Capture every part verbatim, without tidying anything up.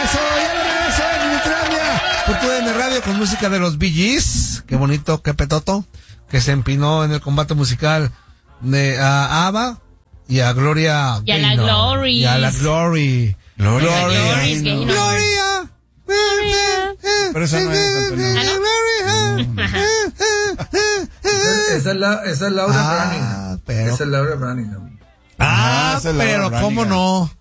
regreso, ya de regreso en Nitrandia. Por tu D N Radio con música de los Bee Gees. Qué bonito, qué petoto. Que se empinó en el combate musical de a ABBA y a Gloria Y a la Glory. Y a la Glory. Gloria. Gloria. Gloria. Pero esa no es. Esa es la, esa es Laura Ah, Branigan. pero- Esa es Laura Branigan. Ah, esa es la pero Laura cómo Branigan. no.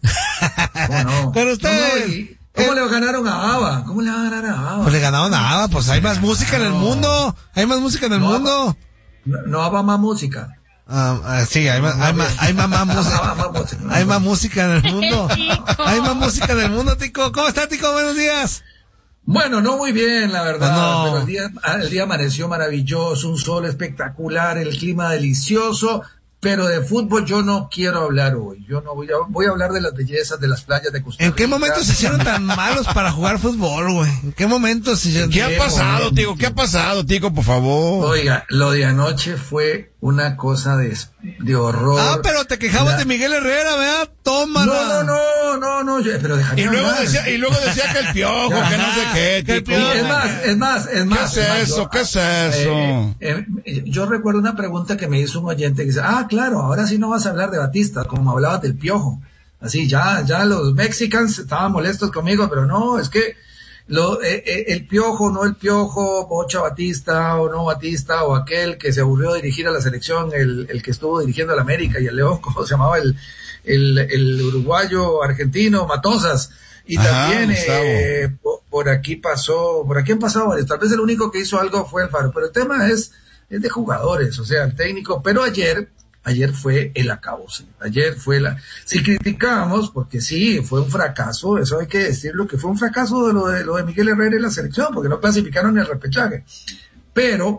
¿Cómo no? Pero ustedes- No, no, y ¿cómo le ganaron a ABBA? ¿Cómo le van a ganar a ABBA? Pues le ganaron nada, pues hay más música en el mundo. Hay más música en el No, mundo. No, no ABBA más música. Ah, ah, sí, hay más, hay más, hay más, más música. ABBA más música. Hay más música en el mundo. Tico. Hay más música en el mundo, Tico. ¿Cómo está, Tico? Buenos días. Bueno, no muy bien, la verdad, No. pero el día, el día amaneció maravilloso, un sol espectacular, el clima delicioso, pero de fútbol yo no quiero hablar hoy. Yo no voy a, voy a hablar de las bellezas de las playas de Costa ¿En Rica. qué momento se hicieron tan malos para jugar fútbol, güey? ¿En qué momento se hicieron? ¿Qué ha pasado, Tico? ¿Qué ha pasado, Tico, por favor? Oiga, lo de anoche fue una cosa de, de horror. Ah, pero te quejabas La- de Miguel Herrera, ¿verdad? Tómala. No, no, no, no, no, yo- pero déjame Y luego hablar. decía, y luego decía que el piojo, que no sé qué, Que el Tico. piojo. Es más, es más, es más. ¿Qué es más, eso? yo- ¿Qué es eso? eh, eh, yo recuerdo una pregunta que me hizo un oyente que dice, ah, claro, ahora sí no vas a hablar de Batista, como hablabas del piojo. Así, ya, ya los mexicanos estaban molestos conmigo, pero no, es que lo, eh, eh, el piojo, no el piojo, Bocha Batista o no Batista, o aquel que se aburrió de dirigir a la selección, el, el que estuvo dirigiendo a la América y el León, ¿cómo se llamaba? El, el, el uruguayo argentino, Matosas. Y Ajá, también Gustavo. eh, por, por aquí pasó, por aquí han pasado varios. Tal vez el único que hizo algo fue Alfaro, pero el tema es, es de jugadores, o sea, el técnico. Pero ayer, ayer fue el acabose. Ayer fue la. Si criticamos, porque sí, fue un fracaso, eso hay que decirlo, que fue un fracaso de lo de, lo de Miguel Herrera y la selección, porque no clasificaron ni el repechaje. Pero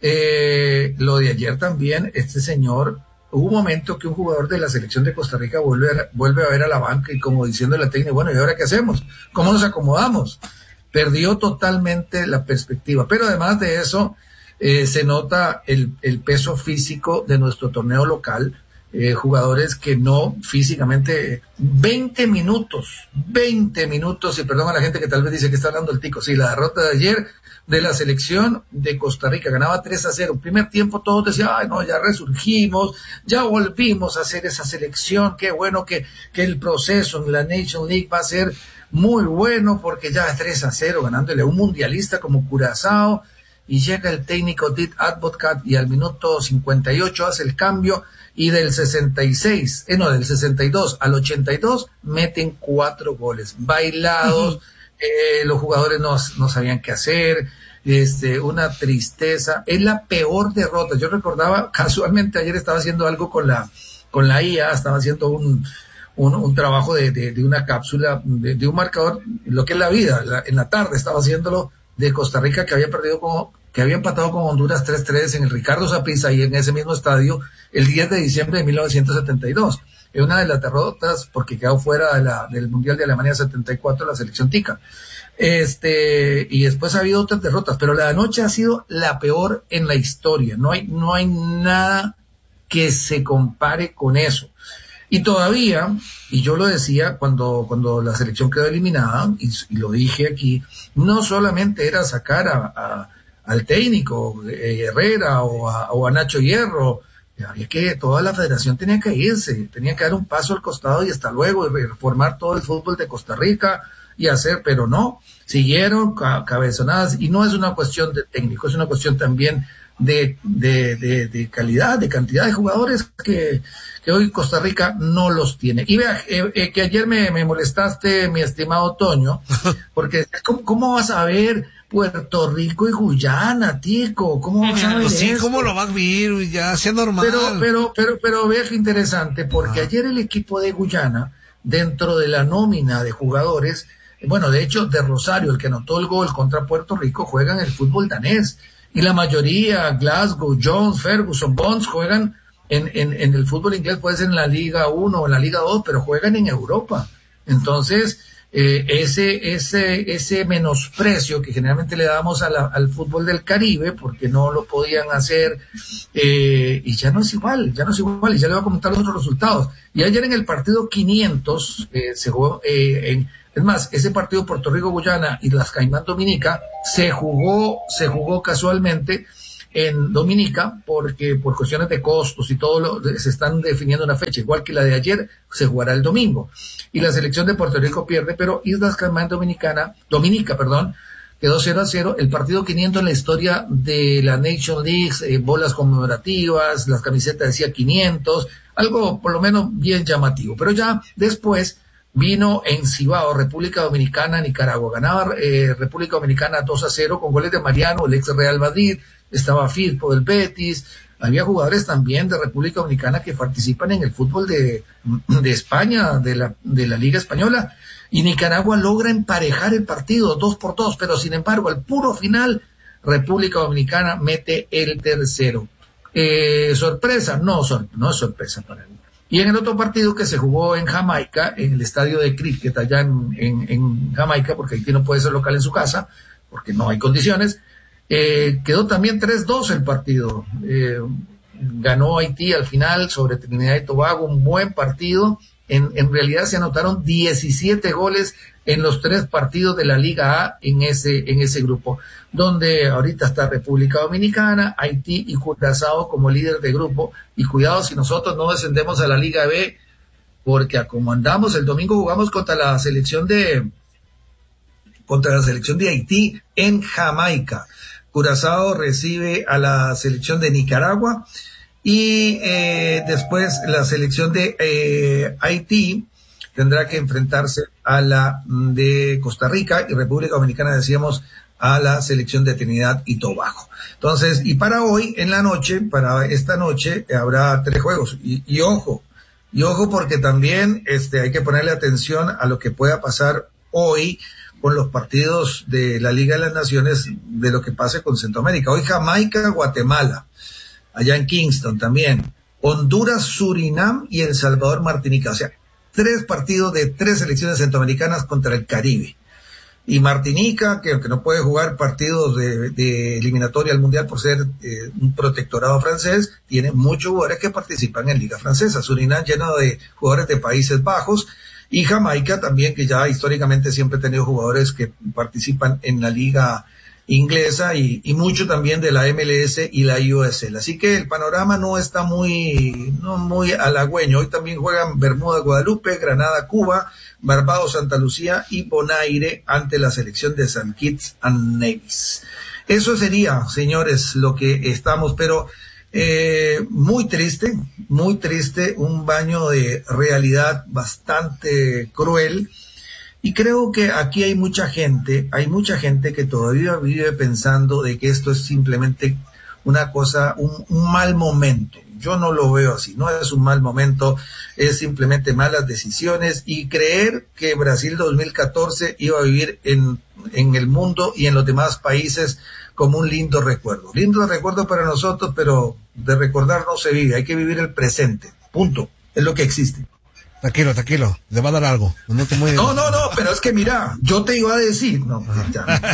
eh, lo de ayer también, este señor. Hubo un momento que un jugador de la selección de Costa Rica vuelve a, vuelve a ver a la banca y como diciendo a la técnica, bueno, ¿y ahora qué hacemos? ¿Cómo nos acomodamos? Perdió totalmente la perspectiva. Pero además de eso, eh, se nota el, el peso físico de nuestro torneo local. Eh, jugadores que no físicamente, veinte minutos, veinte minutos, y perdón a la gente que tal vez dice que está hablando el Tico, sí, la derrota de ayer de la selección de Costa Rica, ganaba tres a cero, primer tiempo todos decían, ay no, ya resurgimos, ya volvimos a hacer esa selección, qué bueno que, que el proceso en la Nation League va a ser muy bueno, porque ya tres a cero, ganándole a un mundialista como Curazao, y llega el técnico Dick Advocat y al minuto cincuenta y ocho hace el cambio, y del sesenta y seis, eh, no, del sesenta y dos al ochenta y dos meten cuatro goles, bailados, uh-huh. eh, los jugadores no, no sabían qué hacer, este, una tristeza, es la peor derrota. Yo recordaba, casualmente ayer estaba haciendo algo con la, con la I A, estaba haciendo un, un, un trabajo de, de, de una cápsula, de, de un marcador, lo que es la vida, la, en la tarde estaba haciéndolo de Costa Rica, que había perdido con, que había empatado con Honduras tres tres en el Ricardo Saprissa y en ese mismo estadio el diez de diciembre de mil novecientos setenta y dos. Es una de las derrotas porque quedó fuera de la, del Mundial de Alemania setenta y cuatro la selección tica. Este, y después ha habido otras derrotas, pero la de anoche ha sido la peor en la historia. No hay, no hay nada que se compare con eso. Y todavía, y yo lo decía cuando, cuando la selección quedó eliminada, y, y lo dije aquí, no solamente era sacar a, a al técnico eh, Herrera o a, o a Nacho Hierro, había que toda la federación tenía que irse, tenía que dar un paso al costado y hasta luego, y reformar todo el fútbol de Costa Rica y hacer, pero no, siguieron ca- cabezonadas, y no es una cuestión de técnico, es una cuestión también de, de, de, de calidad, de cantidad de jugadores que, que hoy Costa Rica no los tiene. Y vea, eh, eh, que ayer me, me molestaste, mi estimado Toño, porque ¿cómo, cómo vas a ver Puerto Rico y Guyana, Tico? ¿Cómo vas a ver Pues sí, eso? ¿cómo lo va a vivir? Ya sea normal. Pero, pero, pero, pero vea qué interesante, porque ah. ayer el equipo de Guyana, dentro de la nómina de jugadores, bueno, de hecho, de Rosario, el que anotó el gol contra Puerto Rico, juega en el fútbol danés. Y la mayoría, Glasgow, Jones, Ferguson, Bonds, juegan en, en, en el fútbol inglés, puede ser en la Liga uno o en la Liga dos, pero juegan en Europa. Entonces, eh, ese, ese, ese menosprecio que generalmente le damos a la, al fútbol del Caribe, porque no lo podían hacer, eh, y ya no es igual, ya no es igual, y ya le voy a comentar los otros resultados. Y ayer en el partido quinientos, eh, se jugó, eh, en, Es más, ese partido Puerto Rico-Guyana y las Caimán Dominica se jugó, se jugó casualmente en Dominica porque por cuestiones de costos y todo lo, se están definiendo una fecha, igual que la de ayer, se jugará el domingo. Y la selección de Puerto Rico pierde, pero Islas Caimán Dominicana, Dominica, perdón, quedó cero a cero, el partido quinientos en la historia de la Nation League, eh, bolas conmemorativas, las camisetas decía quinientos, algo por lo menos bien llamativo. Pero ya después vino en Cibao, República Dominicana, Nicaragua. Ganaba eh, República Dominicana dos a cero con goles de Mariano, el ex Real Madrid, estaba Firpo del Betis, había jugadores también de República Dominicana que participan en el fútbol de, de España, de la, de la Liga Española, y Nicaragua logra emparejar el partido dos por dos, pero sin embargo al puro final República Dominicana mete el tercero. Eh, sorpresa, no, sor, no es sorpresa para mí. Y en el otro partido que se jugó en Jamaica, en el estadio de cricket allá en, en, en Jamaica, porque Haití no puede ser local en su casa, porque no hay condiciones, eh, quedó también tres dos el partido. Eh, ganó Haití al final sobre Trinidad y Tobago, un buen partido. En, en realidad se anotaron diecisiete goles en los tres partidos de la Liga A en ese, en ese grupo, donde ahorita está República Dominicana, Haití y Curazao como líder de grupo. Y cuidado si nosotros no descendemos a la Liga B, porque a como andamos, el domingo jugamos contra la selección de, contra la selección de Haití en Jamaica. Curazao recibe a la selección de Nicaragua. Y eh, después la selección de eh, Haití tendrá que enfrentarse a la de Costa Rica, y República Dominicana, decíamos, a la selección de Trinidad y Tobago. Entonces, y para hoy, en la noche, para esta noche, habrá tres juegos. Y, y ojo, y ojo porque también este, hay que ponerle atención a lo que pueda pasar hoy con los partidos de la Liga de las Naciones, de lo que pase con Centroamérica. Hoy Jamaica, Guatemala. Allá en Kingston también, Honduras, Surinam y El Salvador, Martinica. O sea, tres partidos de tres selecciones centroamericanas contra el Caribe. Y Martinica, que aunque no puede jugar partidos de, de eliminatoria al Mundial por ser eh, un protectorado francés, tiene muchos jugadores que participan en Liga Francesa. Surinam lleno de jugadores de Países Bajos. Y Jamaica también, que ya históricamente siempre ha tenido jugadores que participan en la Liga inglesa y, y mucho también de la M L S y la U S L. Así que el panorama no está muy, no muy halagüeño. Hoy también juegan Bermuda, Guadalupe, Granada, Cuba, Barbados, Santa Lucía y Bonaire ante la selección de Saint Kitts and Nevis. Eso sería, señores, lo que estamos, pero eh, muy triste, muy triste, un baño de realidad bastante cruel. Y creo que aquí hay mucha gente, hay mucha gente que todavía vive pensando de que esto es simplemente una cosa, un, un mal momento. Yo no lo veo así, no es un mal momento, es simplemente malas decisiones y creer que Brasil dos mil catorce iba a vivir en, en el mundo y en los demás países como un lindo recuerdo. Lindo recuerdo para nosotros, pero de recordar no se vive, hay que vivir el presente, punto, es lo que existe. Tranquilo, tranquilo, le va a dar algo. No, te muy... no, no, no, pero es que mira, yo te iba a decir, no, ya,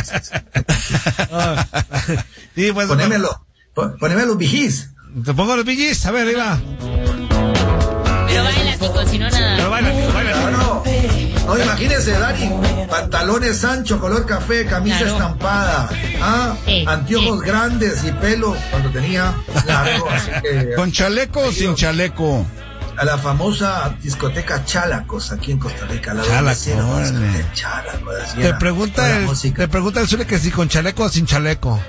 sí, pues, ponémelo, ponémelo los vigís. Te pongo los vigís, a ver, ahí va. Pero baila, Tico, si no nada. Pero baila, Tico, baila. Claro. No, imagínese, Dari, pantalones anchos, color café, camisa Claro. estampada, ¿ah? Eh, anteojos eh. grandes y pelo cuando tenía largo, así que... ¿Con chaleco o sin chaleco? A la famosa discoteca Chalacos aquí en Costa Rica, la Chalacos, donde hicieron la órale. discoteca Chalacos, así Te era, pregunta toda la el, música. te pregunta el Zule que si con chaleco o sin chaleco.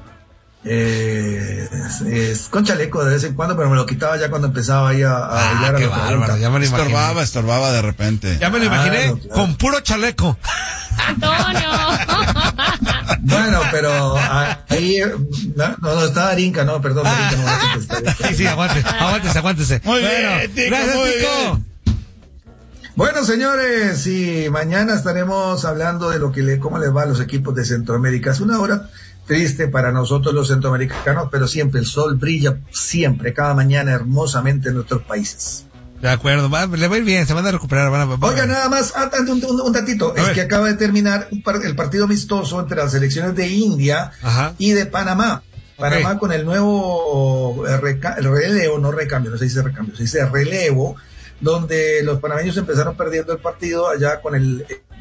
Eh, es, es con chaleco de vez en cuando, pero me lo quitaba ya cuando empezaba ahí a, a Ah, bailar a qué la bárbaro, pregunta. ya me lo imaginé. Estorbaba, estorbaba de repente. Ya me lo imaginé Claro, claro. con puro chaleco. Antonio. Bueno, pero ahí no, no, no está Darinka, no, perdón, Darinka no va a contestar. Sí, sí, aguántese, aguántese, aguántese. Muy bueno, bien, Tico, gracias, muy Tico. bien. Bueno, señores, y mañana estaremos hablando de lo que le, cómo les va a los equipos de Centroamérica. Es una hora triste para nosotros los centroamericanos, pero siempre el sol brilla, siempre, cada mañana hermosamente en nuestros países. De acuerdo, va, le va a ir bien, se van a recuperar. Van a, van a- Oiga, nada más, ah, un, un, un datito, A es ver. que acaba de terminar un par- el partido amistoso entre las selecciones de India Ajá. y de Panamá. Panamá Ok. con el nuevo eh, reca- el relevo, no recambio, no se dice recambio, se dice relevo, donde los panameños empezaron perdiendo el partido allá con el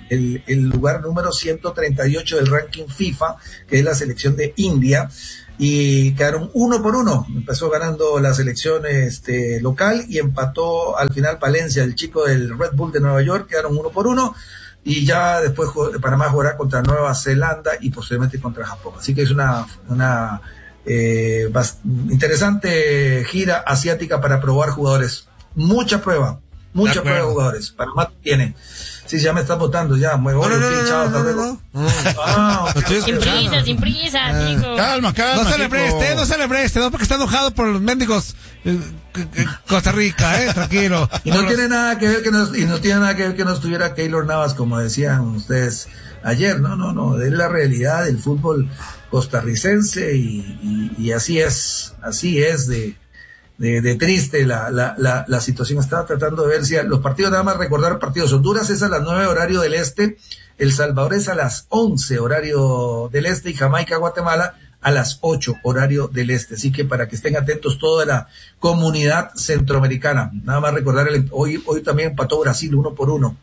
el, el lugar número ciento treinta y ocho del ranking FIFA, que es la selección de India, y quedaron uno por uno. Empezó ganando la selección este, local y empató al final Palencia, el chico del Red Bull de Nueva York, quedaron uno por uno. Y ya después Panamá jugará contra Nueva Zelanda y posteriormente contra Japón. Así que es una, una eh, interesante gira asiática para probar jugadores. Mucha prueba, mucha prueba de jugadores. Panamá tiene. Sí, ya me está votando, ya. Me voy, no, no, sí, no, chao, no, hasta no, luego. no, no. Ah, sin prisa, sin prisa, Tico. Calma, calma. No se le Tico. preste, no se le preste, no porque está enojado por los mendigos eh, eh, Costa Rica, eh, tranquilo. Y no Por tiene los- nada que ver que no, y no tiene nada que ver que no estuviera Keylor Navas, como decían ustedes ayer. No, no, no. Es la realidad del fútbol costarricense y, y, y así es, así es de, de, de triste la, la, la, la situación. Estaba tratando de ver si a los partidos, nada más recordar partidos. Honduras es a las nueve horario del este, El Salvador es a las once horario del este y Jamaica, Guatemala a las ocho horario del este. Así que para que estén atentos toda la comunidad centroamericana. Nada más recordar, el, hoy, hoy también empató Brasil uno por uno.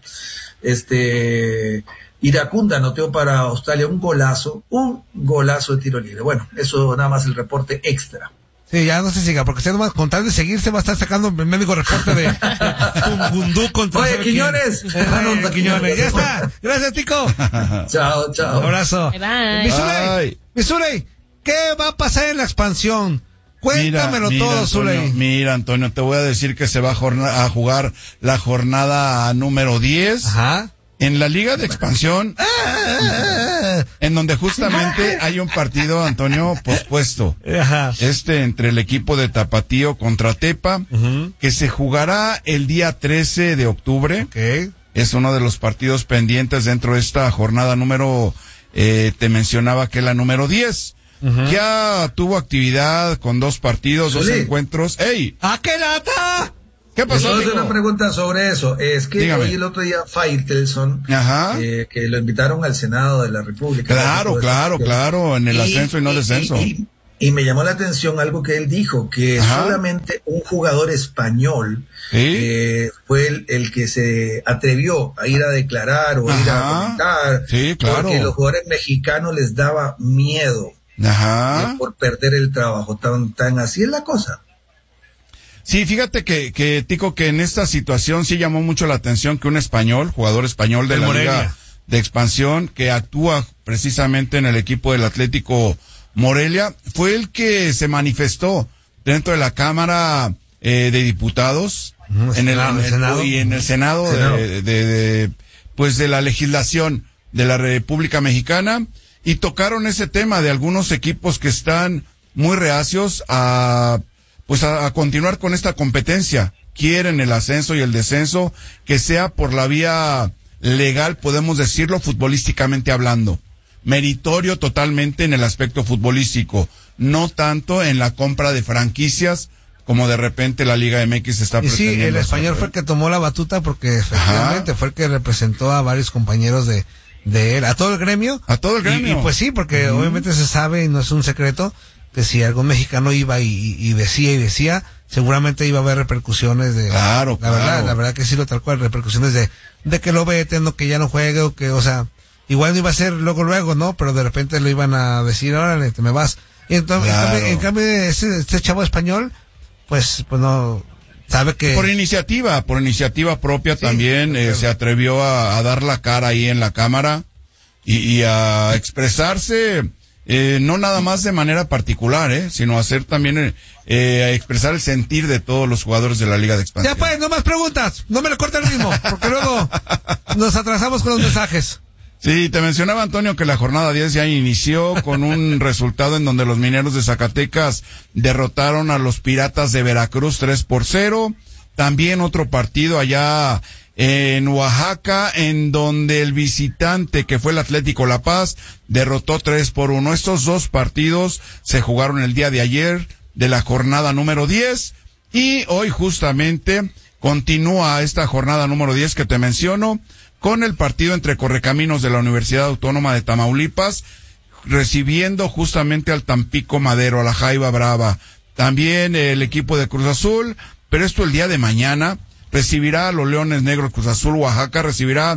Este, Iracunda anotó para Australia un golazo, un golazo de tiro libre. Bueno, eso nada más el reporte extra. Sí, ya no se siga, porque usted nomás con tal de seguirse va a estar sacando el médico reporte de Gundú contra... Oye, ¿sabe quién? Quiñones. Oye, Quiñones, ya está. Gracias, Tico. Chao, Un chao. abrazo. Bye, bye. Misuley, Ay. Misuley, ¿qué va a pasar en la expansión? Cuéntamelo mira, todo, Antonio, Zuley. Mira, Antonio, te voy a decir que se va a, jorna- a jugar la jornada número diez Ajá. en la Liga de Expansión, en donde justamente hay un partido, Antonio, pospuesto. Ajá. Este entre el equipo de Tapatío contra Tepa, Ujú. que se jugará el día trece de octubre. Ok. Es uno de los partidos pendientes dentro de esta jornada número, eh, te mencionaba que es la número diez. Ujú. Ya tuvo actividad con dos partidos, dos Sí. encuentros. ¡Ey! ¡Ah, qué lata! ¿Qué pasó, Entonces, amigo? una pregunta sobre eso. Es que Dígame. hoy el otro día Faitelson, Ajá. eh, que lo invitaron al Senado de la República. Claro, claro, claro, en el ascenso y no descenso. Y, y me llamó la atención algo que él dijo, que Ajá. solamente un jugador español ¿Sí? eh, fue el, el que se atrevió a ir a declarar o a ir a Ajá. comentar. Sí, claro. Porque los jugadores mexicanos les daba miedo Ajá. eh, por perder el trabajo. Tan, tan así es la cosa. Sí, fíjate que, que, Tico, que en esta situación sí llamó mucho la atención que un español, jugador español de De la Morelia. Liga de Expansión, que actúa precisamente en el equipo del Atlético Morelia, fue el que se manifestó dentro de la Cámara eh, de Diputados, Ujú, en el, Senado, en el- Senado. y en el Senado, Senado. De, de, de, pues de la legislación de la República Mexicana, y tocaron ese tema de algunos equipos que están muy reacios a pues a, a continuar con esta competencia. Quieren el ascenso y el descenso que sea por la vía legal, podemos decirlo, futbolísticamente hablando. Meritorio totalmente en el aspecto futbolístico, no tanto en la compra de franquicias como de repente la Liga M X está Y sí, pretendiendo el español hacer. fue el que tomó la batuta porque efectivamente fue el que representó a varios compañeros de, de él, a todo el gremio. A todo el gremio. Y, y pues sí, porque Ujú. obviamente se sabe y no es un secreto que si algún mexicano iba y, y decía y decía, seguramente iba a haber repercusiones de... Claro, La verdad, claro. la verdad que sí lo tal cual, repercusiones de, de que lo veten o que ya no juegue o que, o sea, igual no iba a ser luego luego, ¿no? Pero de repente lo iban a decir, órale, te me vas. Y entonces, Claro. en cambio, en cambio ese, este chavo español, pues, pues no, sabe que... Por iniciativa, por iniciativa propia Sí, también eh, claro. se atrevió a, a dar la cara ahí en la cámara y, y a expresarse, eh, no nada más de manera particular, eh, sino hacer también, eh, eh, a expresar el sentir de todos los jugadores de la Liga de Expansión. Ya pues, no más preguntas, no me lo corte el ritmo, porque luego nos atrasamos con los mensajes. Sí, te mencionaba, Antonio, que la jornada diez ya inició con un resultado en donde los Mineros de Zacatecas derrotaron a los Piratas de Veracruz tres por cero. También otro partido allá en Oaxaca, en donde el visitante, que fue el Atlético La Paz, derrotó tres por uno. Estos dos partidos se jugaron el día de ayer de la jornada número diez, y hoy justamente continúa esta jornada número diez que te menciono, con el partido entre Correcaminos de la Universidad Autónoma de Tamaulipas, recibiendo justamente al Tampico Madero, a la Jaiba Brava. También el equipo de Cruz Azul, pero esto el día de mañana, recibirá a los Leones Negros. Cruz Azul Oaxaca recibirá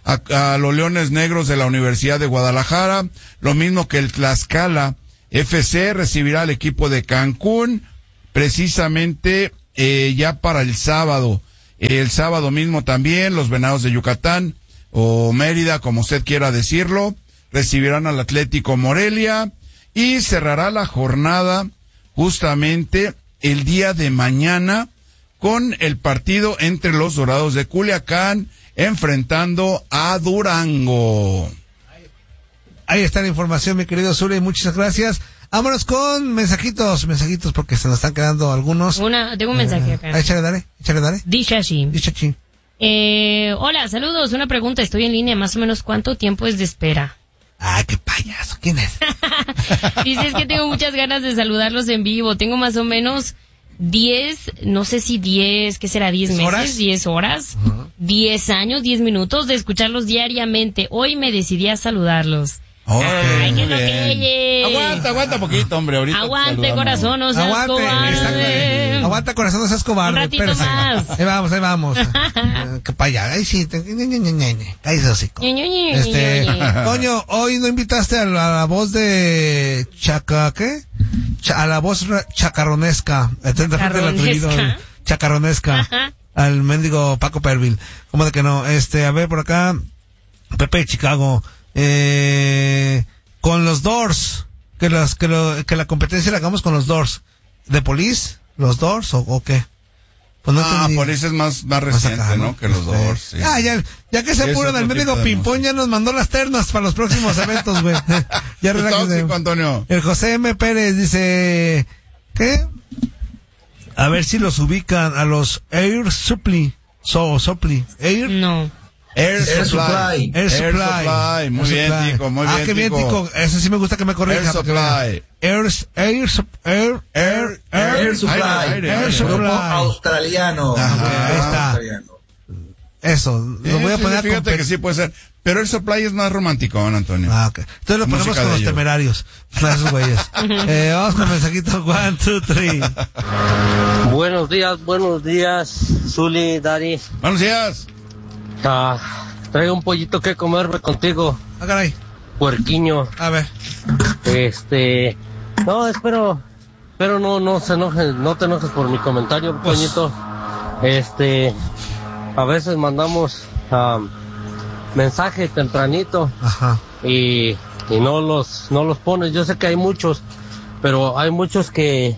a, a los Leones Negros de la Universidad de Guadalajara, lo mismo que el Tlaxcala F C recibirá al equipo de Cancún, precisamente eh, ya para el sábado. El sábado mismo también los Venados de Yucatán, o Mérida, como usted quiera decirlo, recibirán al Atlético Morelia, y cerrará la jornada justamente el día de mañana con el partido entre los Dorados de Culiacán enfrentando a Durango. Ahí está la información, mi querido Zuli, muchas gracias. Vámonos con mensajitos, mensajitos, porque se nos están quedando algunos. Una, tengo un mensaje eh, acá. Échale, dale, échale, dale. Dice así. Dice así. Eh, hola, saludos, una pregunta, estoy en línea, más o menos, ¿cuánto tiempo es de espera? Ah, qué payaso, ¿quién es? Dice, es que tengo muchas ganas de saludarlos en vivo, tengo más o menos diez, no sé si diez, ¿qué será? diez meses, ¿Horas? diez horas, uh-huh. diez años, diez minutos de escucharlos diariamente. Hoy me decidí a saludarlos. Okay, Ay, qué lo que aguanta, aguanta poquito, hombre, ahorita. Aguante, corazón, no seas Aguante, cobarde. Aguanta, corazón, no seas cobarde. Un ratito Espérese. más. Ahí vamos, ahí vamos. eh, qué paya, ahí sí, te, ñe, ñe, ñe, ñe. Cállese, hocico. Ñe, ñe, ñe, Este, ñe, ñe. Toño, hoy no invitaste a la, a la voz de Chaca, ¿qué? Cha, a la voz ra- chacarronesca. Chacarronesca. Chacarronesca. Ajá. Al mendigo Paco Pervil. ¿Cómo de que no? Este, a ver, por acá, Pepe de Chicago, eh, con los Doors, que las, que lo, que la competencia la hagamos con los Doors. ¿De Police? ¿Los Doors o, o qué? Pues no ah, entendí. Police es más, más reciente, Más acá, ¿no? ¿no? Que los Doors, sí. Ah, ya, ya que se Es apuran otro al tipo mendigo de Pimpón, ya nos mandó las ternas para los próximos eventos, güey. Ya Tu relájese. tóxico, Antonio. El José M. Pérez dice, ¿qué? A ver si los ubican a los Air Supply. So, Supply. Air. No. Air, Air Supply. Supply. Air Supply. Muy Air bien, Supply. Tico, muy bien, Ah, qué bien, Tico. Tico. Eso sí me gusta que me corrija. Air porque Supply. Air, Air, Sup- Air, Air, Air, Air Supply. Aire, aire, Air aire. Supply. Grupo australiano. Ajá, Grupo ahí está. australiano. Eso, lo voy a Sí, poner a fíjate compe- que sí puede ser. Pero el Supply es más romántico, ¿no, Antonio? Ah, ok. Entonces lo ponemos Música con de los ellos. temerarios. Con esos güeyes. eh, vamos con el mensajito. One, two, three. Buenos días, buenos días, Zuli, Dari. Buenos días. Ah, traigo un pollito que comerme contigo, Ah, caray. puerquiño. A ver. Este, no, espero, espero no, no se enojes, no te enojes por mi comentario, Pues- poñito. Este, a veces mandamos ah, mensaje tempranito Ajá. y, y no los, no los pones. Yo sé que hay muchos, pero hay muchos que,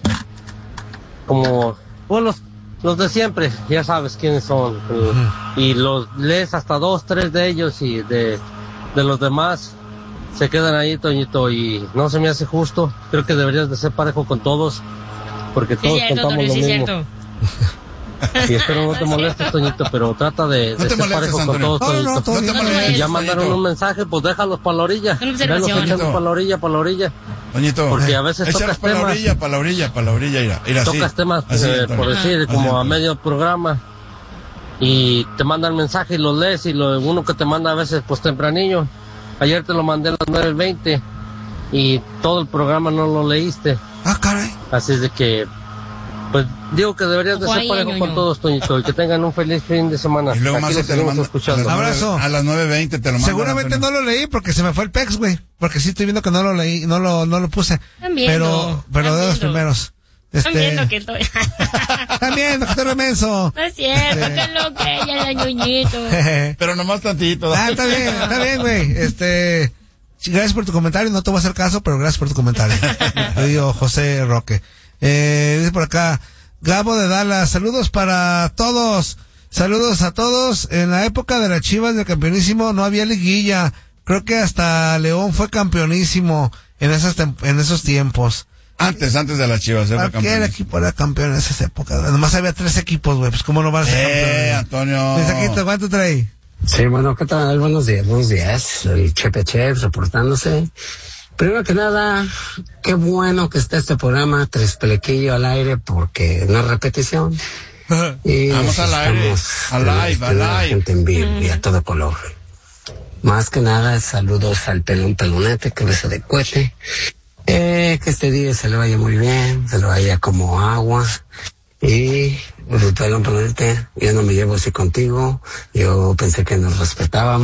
como, pues los, los de siempre, ya sabes quiénes son, eh, y los lees hasta dos, tres de ellos y de, de los demás se quedan ahí, Toñito, y no se me hace justo. Creo que deberías de ser parejo con todos, porque Sí, todos cierto, contamos Toño, lo sí, mismo. cierto. Y espero no te molestes, Toñito, pero trata de, No de te ser molestes, parejo con Antonio. todos, No, no, no, Toñito. todo bien. No te No te molestes, Y ya molestes, mandaron Toñito. un mensaje, pues déjalos para la orilla. Una Velos observación. echando para la orilla, para la orilla. Toñito. Porque a veces échalos tocas para la temas. orilla, para la orilla, para la orilla, ir, ir así. Tocas temas, Así, eh, Antonio. por decir, Así, como a Antonio. medio programa. Y te mandan mensaje y los lees, y lo uno que te manda a veces, pues tempranillo. Ayer te lo mandé a las nueve veinte y todo el programa no lo leíste. Ah, caray. Así es de que, pues digo que deberías de Ojo ser ahí, parejo ñoño. con todos, Toñito, y que tengan un feliz fin de semana. Y luego Aquí más lo si te lo seguimos mando. escuchando. A las nueve- Abrazo. A las nueve veinte te lo mando. Seguramente no lo leí porque se me fue el pex, güey. Porque sí estoy viendo que no lo leí, no lo, no lo puse. Están viendo, Pero, pero están de los viendo. primeros. Están Este, viendo que estoy... están viendo que estoy remenso. No es cierto, que lo que ella era ñoñito. Pero nomás tantito. Ah, está bien, está bien, güey. Este, sí, gracias por tu comentario. No te voy a hacer caso, pero gracias por tu comentario. Te digo José Roque. Eh, dice por acá, Gabo de Dallas, saludos para todos. Saludos a todos. En la época de las Chivas del campeonísimo no había liguilla. Creo que hasta León fue campeonísimo en esas tem- en esos tiempos. Antes, antes de las Chivas. eh, fue Cualquier campeón. equipo era campeón en esas épocas. Nomás había tres equipos, güey. Pues cómo no van a ser Eh, campeones. Antonio. Mensajito, ¿cuánto trae? Sí, bueno, ¿qué tal? Buenos días, buenos días. El Chepe Chef reportándose. Primero que nada, qué bueno que está este programa Tres Pelequillo al aire porque no es repetición. Y Vamos al aire, estamos al live, con al la live. gente en vivo y a todo color. Más que nada, saludos al pelón pelonete, cabeza de cohete. Eh, que este día se le vaya muy bien, se le vaya como agua. Y el pelón pelonete, yo no me llevo así contigo. Yo pensé que nos respetábamos.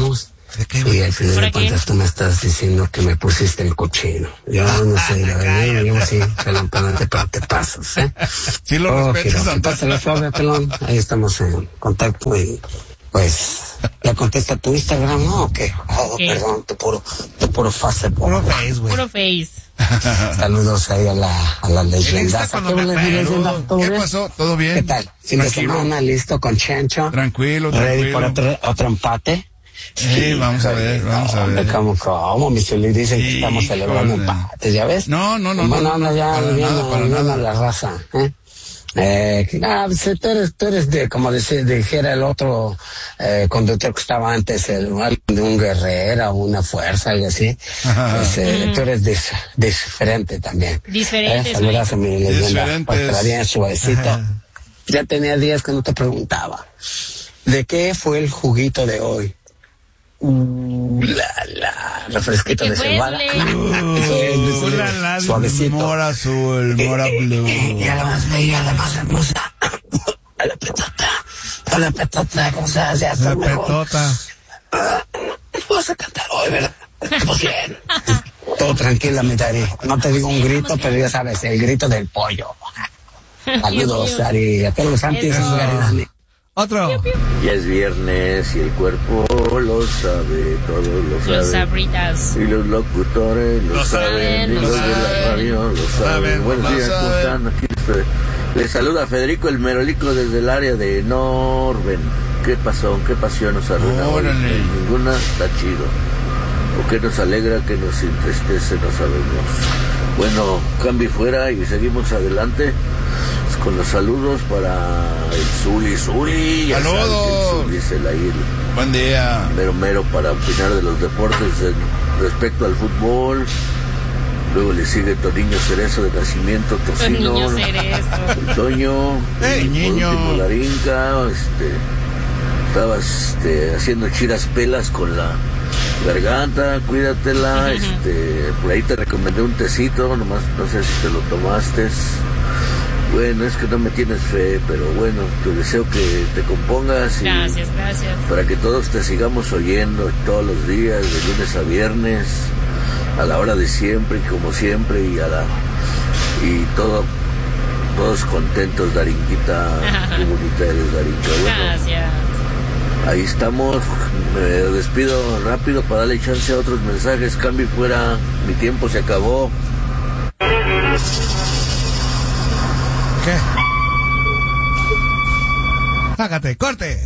¿De qué, Y al final de cuentas tú me estás diciendo que me pusiste el cochino. Yo no sé, la verdad, yo llevo así, pelón, pelón, te, te pasas, ¿eh? Sí lo oh, respetas, Giro, pásale suave, pelón. Ahí estamos en contacto y, pues, ¿ya contesta tu Instagram, no? ¿O qué? Oh, ¿Qué? perdón, tu puro, tu puro face. Puro face, güey. Puro face. Saludos ahí a la, a la leyenda. Insta cuando me pego. ¿Todo ¿Qué bien? pasó? ¿Todo bien? ¿Qué tal? Fin de Tranquilo. semana, listo con Chencho. Tranquilo, Ready por tranquilo. otro, otro empate. Sí, vamos a ver, vamos a ver. ¿Cómo, cómo? Mi Zuli dice que Sí, estamos celebrando híjole. empates, ¿ya ves? No, no, no, Bueno, no, anda ya, para viendo, nada, para viendo nada. la raza, ¿eh? Eh, que, ah, pues, tú eres, tú eres de, como decía, dijera el otro eh, conductor que estaba antes, el, de un guerrero, una fuerza, algo así. Pues, eh, tú eres dis, diferente también. Diferente, Eh, saludas a mi leyenda. Diferentes. Pues, la bien suavecito. Ajá. Ya tenía días que no te preguntaba. ¿De qué fue el juguito de hoy? Uh, la, la, refresquito ¿Qué de fue, cebada. Zule? Uh, la, la, Suavecito. Mora azul, mora blue. Y a la más bella, a la más hermosa. A la petota. A la petota, ¿cómo se hace? Hasta La mejor. petota. Vas a cantar hoy, ¿verdad? Pues bien. Todo tranquila, mi Dari. No te digo un grito, pero ya sabes, el grito del pollo. Saludos, Dari. A todos los antis. Eso. Dani. Otro. Ya es viernes y el cuerpo lo sabe, todos lo Los saben. sabritas. Y los locutores lo, Lo saben, saben, y lo los de la saben. radio lo saben. Saben, Buenos lo días, ¿cómo saben. están? Aquí Fe- les saluda Federico el Merolico desde el área de Norben. ¿Qué pasó? ¿Qué pasión nos arruina hoy? Órale. Ninguna está chido. ¿O qué nos alegra, qué nos entristece? No sabemos. Bueno, cambio fuera y seguimos adelante con los saludos para el Zuli. Zuli, ya sabes que ¡Saludos! el Zuli es el ahí el Buen día. mero mero para opinar de los deportes en- respecto al fútbol. Luego le sigue Toniño Cerezo de nacimiento, Tocino, Niño Cerezo. el Toño, ¡Ey, y por niño! último Larinca. Este, estabas este, haciendo chiras pelas con la garganta, cuídatela. Este, por ahí te recomendé un tecito, nomás no sé si te lo tomaste. Bueno, es que no me tienes fe, pero bueno, te deseo que te compongas y Gracias, gracias. para que todos te sigamos oyendo todos los días, de lunes a viernes, a la hora de siempre y como siempre, y a la y todo todos contentos, Darinquita. Qué bonita eres, Darinka. Bueno, Gracias. ahí estamos. Me despido rápido para darle chance a otros mensajes. Cambio fuera, mi tiempo se acabó. ¿Qué? Hágate, corte.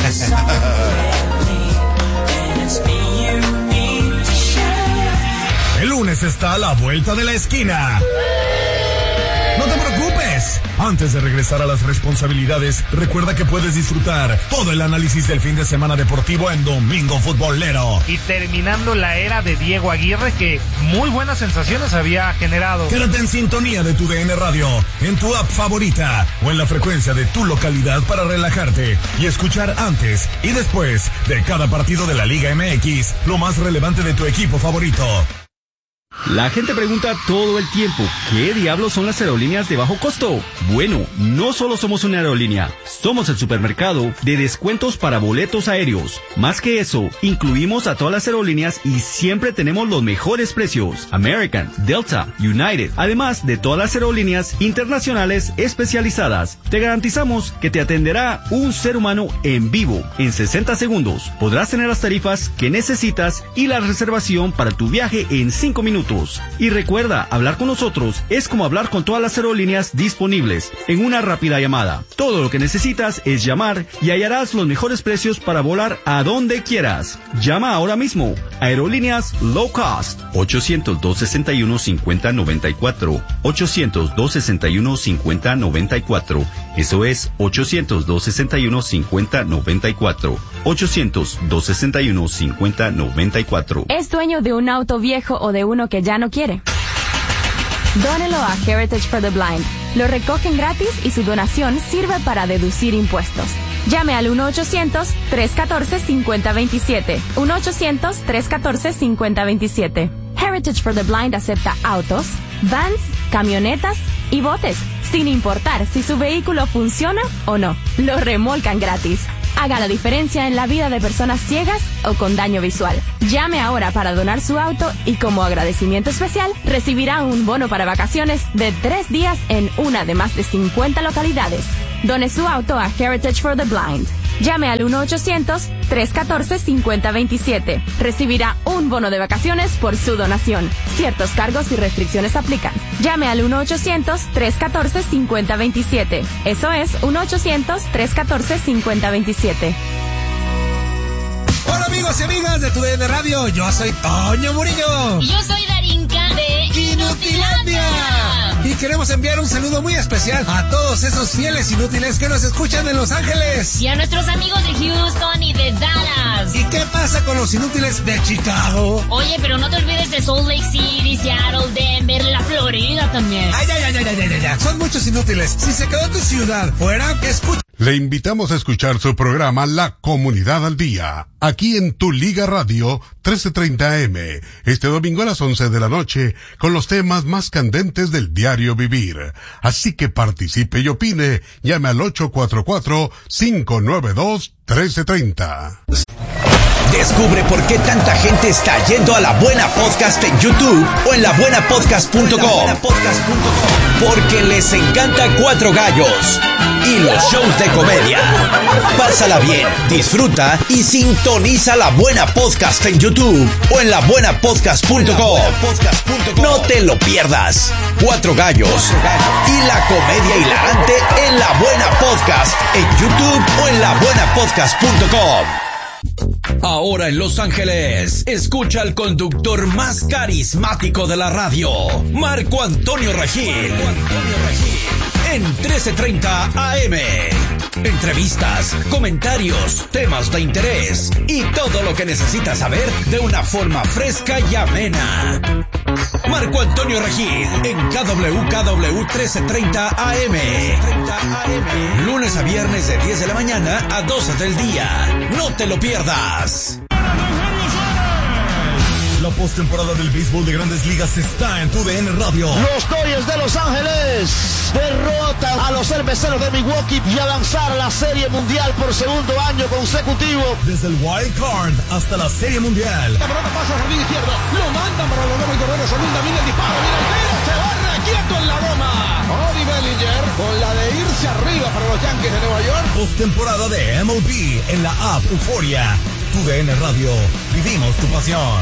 El lunes está a la vuelta de la esquina. No te preocupes. Antes de regresar a las responsabilidades, recuerda que puedes disfrutar todo el análisis del fin de semana deportivo en Domingo Futbolero. Y terminando la era de Diego Aguirre, que muy buenas sensaciones había generado. Quédate en sintonía de tu D N Radio, en tu app favorita o en la frecuencia de tu localidad para relajarte y escuchar antes y después de cada partido de la Liga M X lo más relevante de tu equipo favorito. La gente pregunta todo el tiempo, ¿qué diablos son las aerolíneas de bajo costo? Bueno, no solo somos una aerolínea, somos el supermercado de descuentos para boletos aéreos. Más que eso, incluimos a todas las aerolíneas y siempre tenemos los mejores precios. American, Delta, United, además de todas las aerolíneas internacionales especializadas. Te garantizamos que te atenderá un ser humano en vivo. En sesenta segundos podrás tener las tarifas que necesitas y la reservación para tu viaje en cinco minutos. Y recuerda, hablar con nosotros es como hablar con todas las aerolíneas disponibles en una rápida llamada. Todo lo que necesitas es llamar y hallarás los mejores precios para volar a donde quieras. Llama ahora mismo. Aerolíneas Low Cost. ochocientos, dos sesenta y uno, cincuenta noventa y cuatro. ochocientos, dos sesenta y uno, cincuenta noventa y cuatro. Eso es ochocientos, dos sesenta y uno, cincuenta noventa y cuatro. ochocientos, dos sesenta y uno, cincuenta noventa y cuatro. ¿Es dueño de un auto viejo o de uno que ya no quiere? Dónelo a Heritage for the Blind. Lo recogen gratis y su donación sirve para deducir impuestos. Llame al uno ochocientos, tres catorce, cincuenta veintisiete. uno ochocientos, tres catorce, cincuenta veintisiete. Heritage for the Blind acepta autos, vans, camionetas y botes, sin importar si su vehículo funciona o no. Lo remolcan gratis. Haga la diferencia en la vida de personas ciegas o con daño visual. Llame ahora para donar su auto y como agradecimiento especial recibirá un bono para vacaciones de tres días en una de más de cincuenta localidades. Done su auto a Heritage for the Blind. Llame al uno ochocientos, tres uno cuatro, cinco cero dos siete. Recibirá un bono de vacaciones por su donación. Ciertos cargos y restricciones aplican. Llame al uno ochocientos, tres uno cuatro, cinco cero dos siete. Eso es uno ochocientos, tres uno cuatro, cinco cero dos siete. Hola amigos y amigas de Tu D N Radio, yo soy Toño Murillo. Y yo soy Darinka de Inutilandia. Y queremos enviar un saludo muy especial a todos esos fieles inútiles que nos escuchan en Los Ángeles. Y a nuestros amigos de Houston y de Dallas. ¿Y qué pasa con los inútiles de Chicago? Oye, pero no te olvides de Salt Lake City, Seattle, Denver, la Florida también. Ay, ay, ay, ay, ay, ay, ay. Son muchos inútiles. Si se quedó tu ciudad fuera, que escucha. Le invitamos a escuchar su programa La Comunidad al Día, aquí en Tu Liga Radio trece treinta A M, este domingo a las once de la noche, con los temas más candentes del diario vivir. Así que participe y opine, llame al ocho cuatro cuatro, cinco nueve dos, uno tres tres cero. Descubre por qué tanta gente está yendo a La Buena Podcast en YouTube o en la buena podcast punto com. Porque les encanta Cuatro Gallos y los shows de comedia. Pásala bien, disfruta y sintoniza La Buena Podcast en YouTube o en la buena podcast punto com. No te lo pierdas. Cuatro Gallos y la comedia hilarante en La Buena Podcast en YouTube o en la buena podcast punto com. Ahora en Los Ángeles, escucha al conductor más carismático de la radio, Marco Antonio Regil, en trece treinta A M. Entrevistas, comentarios, temas de interés y todo lo que necesitas saber de una forma fresca y amena. Marco Antonio Regil en K W K W trece treinta A M. Lunes a viernes de diez de la mañana a doce del día. No te lo pierdas. La postemporada del béisbol de Grandes Ligas está en Tu D N Radio. Los Dodgers de Los Ángeles derrotan a los cerveceros de Milwaukee y avanzar a la Serie Mundial por segundo año consecutivo. Desde el Wild Card hasta la Serie Mundial. La pelota pasa al jardín izquierdo, lo mandan para la nueva y correr de segunda, mira el disparo, mira el tiro, se va requieto en la goma. Cody Bellinger con la de irse arriba para los Yankees de Nueva York. Postemporada de M L B en la app Euforia. Tu D N Radio, vivimos tu pasión.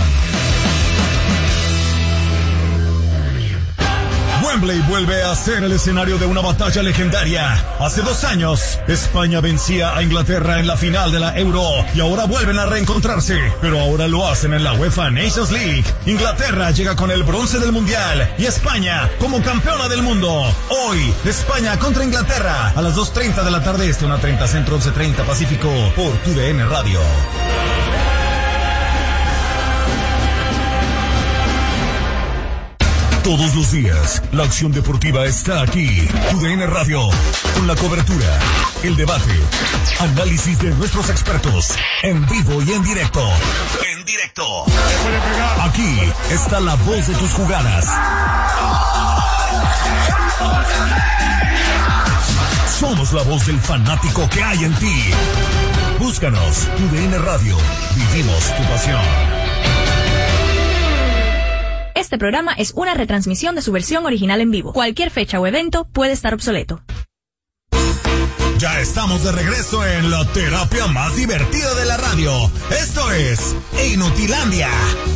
Wembley vuelve a ser el escenario de una batalla legendaria. Hace dos años, España vencía a Inglaterra en la final de la Euro y ahora vuelven a reencontrarse, pero ahora lo hacen en la UEFA Nations League. Inglaterra llega con el bronce del Mundial y España como campeona del mundo. Hoy, España contra Inglaterra a las dos treinta de la tarde este, una treinta centro, once treinta Pacífico, por Tu D N Radio. Todos los días, la acción deportiva está aquí. Tu D N Radio, con la cobertura, el debate, análisis de nuestros expertos, en vivo y en directo. En directo. Aquí está la voz de tus jugadas. Somos la voz del fanático que hay en ti. Búscanos, Tu D N Radio, vivimos tu pasión. Este programa es una retransmisión de su versión original en vivo. Cualquier fecha o evento puede estar obsoleto. Ya estamos de regreso en la terapia más divertida de la radio. Esto es Inutilandia.